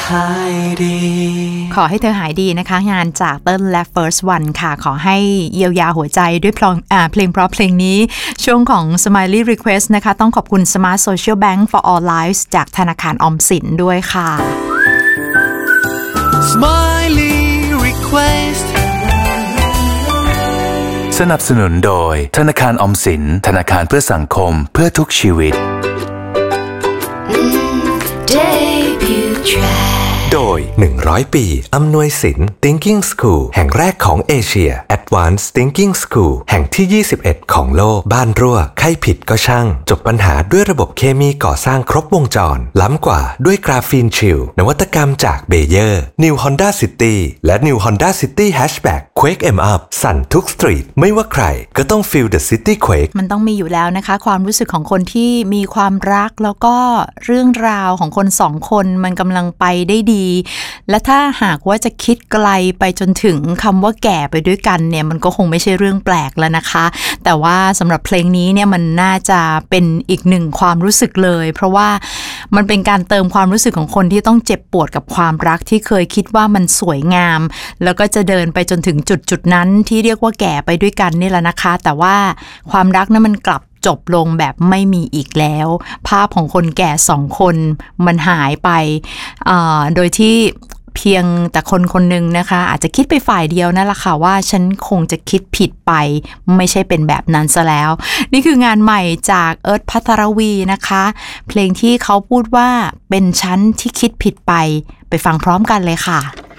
หายดีขอให้เธอหายดีนะคะงานจากเติ้ลและ First One ค่ะขอให้เยียวยาหัวใจด้วยเพลงเพราะเพลงนี้ช่วงของ Smiley Request นะคะต้องขอบคุณ Smart Social Bank for All Lives จากธนาคารออมสินด้วยค่ะ Smiley Request สนับสนุนโดยธนาคารออมสินธนาคารเพื่อสังคมเพื่อทุกชีวิตโดย100 ปีอำนวยสิน Thinking School แห่งแรกของเอเชีย Advanced Thinking School แห่งที่21ของโลกบ้านรั่วใครผิดก็ช่างจบปัญหาด้วยระบบเคมีก่อสร้างครบวงจรล้ำกว่าด้วยกราฟีนชิลนวัตกรรมจากเบเยอร์ New Honda City และ New Honda City Hatchback Quake em up สั่นทุกสตรีทไม่ว่าใครก็ต้อง Feel the City Quake มันต้องมีอยู่แล้วนะคะความรู้สึกของคนที่มีความรักแล้วก็เรื่องราวของคนสองคนมันกำลังไปได้ดีและถ้าหากว่าจะคิดไกลไปจนถึงคำว่าแก่ไปด้วยกันเนี่ยมันก็คงไม่ใช่เรื่องแปลกแล้วนะคะแต่ว่าสำหรับเพลงนี้เนี่ยมันน่าจะเป็นอีกหนึ่งความรู้สึกเลยเพราะว่ามันเป็นการเติมความรู้สึกของคนที่ต้องเจ็บปวดกับความรักที่เคยคิดว่ามันสวยงามแล้วก็จะเดินไปจนถึงจุดนั้นที่เรียกว่าแก่ไปด้วยกันนี่แหละนะคะแต่ว่าความรักนั้นมันกลับจบลงแบบไม่มีอีกแล้วภาพของคนแก่สองคนมันหายไปโดยที่เพียงแต่คนคนหนึ่งนะคะอาจจะคิดไปฝ่ายเดียวนั่นแหละค่ะว่าฉันคงจะคิดผิดไปไม่ใช่เป็นแบบนั้นซะแล้วนี่คืองานใหม่จากเอิร์ธ ภัทรวีนะคะเพลงที่เขาพูดว่าเป็นฉันที่คิดผิดไปฟังพร้อมกันเลยค่ะ